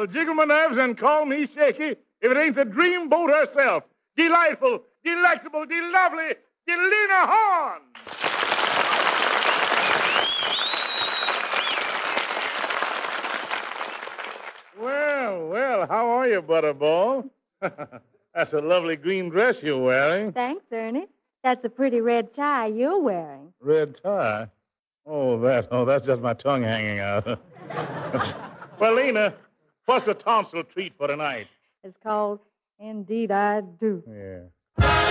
Well, jiggle my nerves and call me shaky if it ain't the dreamboat herself. Delightful, delectable, de-lovely, Lena Horne. Well, how are you, Butterball? That's a lovely green dress you're wearing. Thanks, Ernie. That's a pretty red tie you're wearing. Red tie? That's just my tongue hanging out. Well, Lena, what's the tonsil treat for tonight? It's called Indeed I Do. Yeah.